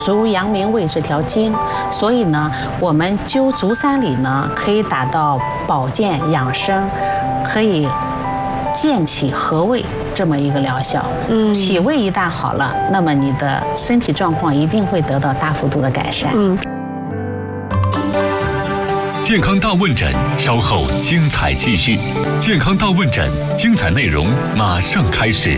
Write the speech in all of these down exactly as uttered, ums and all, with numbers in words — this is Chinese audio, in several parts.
足阳明胃这条经，所以呢，我们灸足三里呢，可以达到保健养生，可以健脾和胃这么一个疗效。嗯，脾胃一旦好了，那么你的身体状况一定会得到大幅度的改善。嗯。 健康大问诊，稍后精彩继续。健康大问诊，精彩内容马上开始。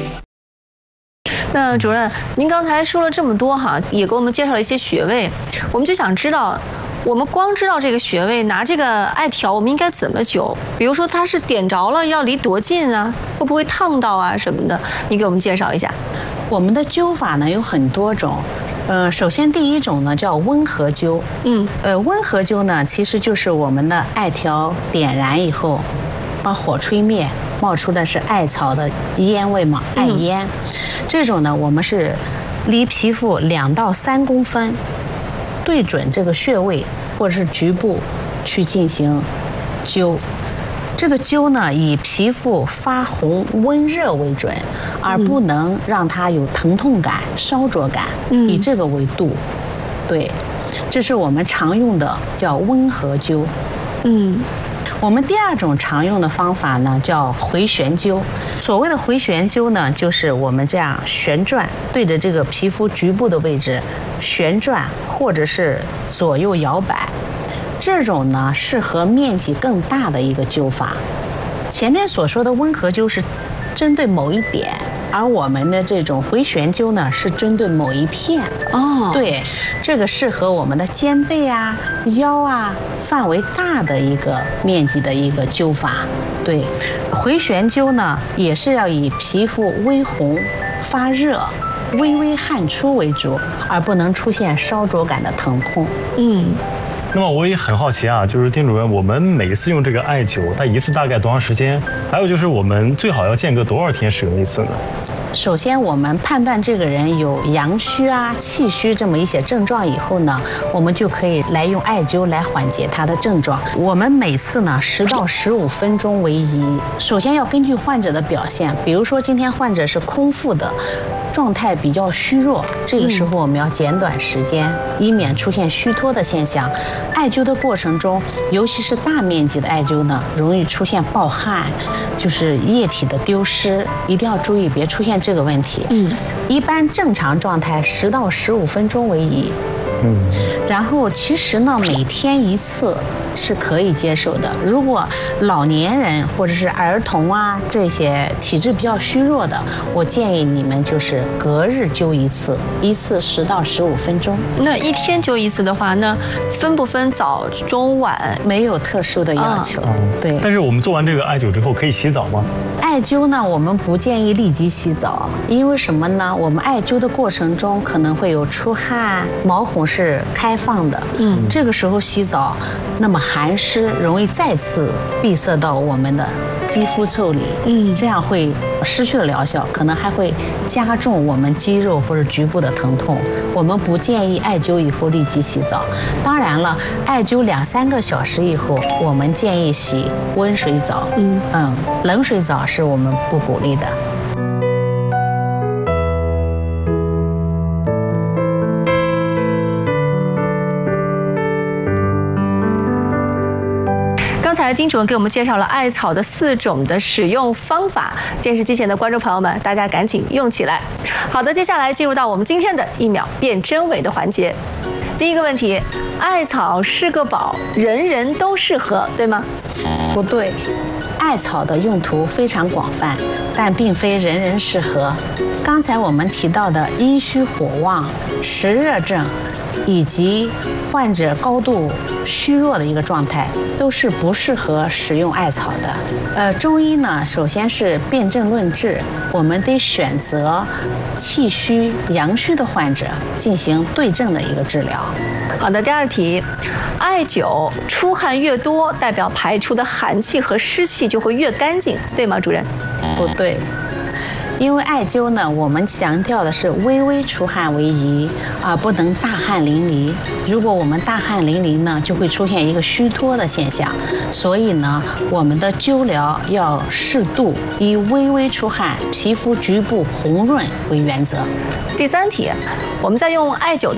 那主任，您刚才说了这么多哈，也给我们介绍了一些穴位，我们就想知道，我们光知道这个穴位，拿这个艾条，我们应该怎么灸？比如说它是点着了，要离多近啊？会不会烫到啊什么的？你给我们介绍一下。 我们的灸法呢有很多种，呃，首先第一种呢叫温和灸，嗯，呃，温和灸呢其实就是我们的艾条点燃以后，把火吹灭。冒出的是艾草的烟味嘛，艾烟。嗯、这种呢，我们是离皮肤两到三公分，对准这个穴位或者是局部去进行灸。这个灸呢，以皮肤发红温热为准，而不能让它有疼痛感、烧灼感，嗯、以这个为度。对，这是我们常用的叫温和灸。嗯。我们第二种常用的方法呢，叫回旋灸。所谓的回旋灸呢，就是我们这样旋转，对着这个皮肤局部的位置旋转，或者是左右摇摆。这种呢，适合面积更大的一个灸法。前面所说的温和灸是针对某一点，而我们的这种回旋灸呢，是针对某一片。哦，对，这个适合我们的肩背啊、腰啊范围大的一个面积的一个灸法。对，回旋灸呢，也是要以皮肤微红、发热、微微汗出为主，而不能出现烧灼感的疼痛。嗯。 那么我也很好奇啊，就是丁主任，我们每一次用这个艾灸，它一次大概多长时间？还有就是我们最好要间隔多少天使用一次呢？ 首先，我们判断这个人有阳虚啊、气虚这么一些症状以后呢，我们就可以来用艾灸来缓解他的症状。我们每次呢十到十五分钟为宜。首先要根据患者的表现，比如说今天患者是空腹的，状态比较虚弱，这个时候我们要减短时间，嗯、以免出现虚脱的现象。艾灸的过程中，尤其是大面积的艾灸呢，容易出现暴汗，就是液体的丢失，一定要注意别出现这个问题。嗯，一般正常状态十到十五分钟为宜。嗯，然后其实呢，每天一次是可以接受的。如果老年人或者是儿童啊这些体质比较虚弱的，我建议你们就是隔日灸一次，一次十到十五分钟。 那一天灸一次的话，那分不分早中晚？ 没有特殊的要求。啊、对。 但是我们做完这个艾灸之后可以洗澡吗？ 艾灸呢，我们不建议立即洗澡，因为什么呢？我们艾灸的过程中可能会有出汗，毛孔是开放的，嗯，这个时候洗澡，那么寒湿容易再次闭塞到我们的肌肤腠理，嗯，这样会失去了疗效，可能还会加重我们肌肉或者局部的疼痛。我们不建议艾灸以后立即洗澡。当然了，艾灸两三个小时以后，我们建议洗温水澡，嗯嗯，冷水澡是我们不鼓励的。 刚才丁主任给我们介绍了艾草的四种的使用方法，电视机前的观众朋友们，大家赶紧用起来。好的，接下来进入到我们今天的一秒辨真伪的环节。第一个问题，艾草是个宝，人人都适合，对吗？ 不对，艾草的用途非常广泛，但并非人人适合。刚才我们提到的阴虚火旺、实热症，以及患者高度虚弱的一个状态，都是不适合使用艾草的。呃，中医呢，首先是辨证论治，我们得选择气虚、阳虚的患者进行对症的一个治疗。 好的，第二题，艾灸出汗越多，代表排出的寒气和湿气就会越干净，对吗，主任？ 不对。 因为艾灸呢，我们强调的是微微出汗为宜，啊，不能大汗淋漓。如果我们大汗淋漓呢，就会出现一个虚脱的现象。所以呢，我们的灸疗要适度，以微微出汗、皮肤局部红润为原则。 第三题，我们在用艾灸的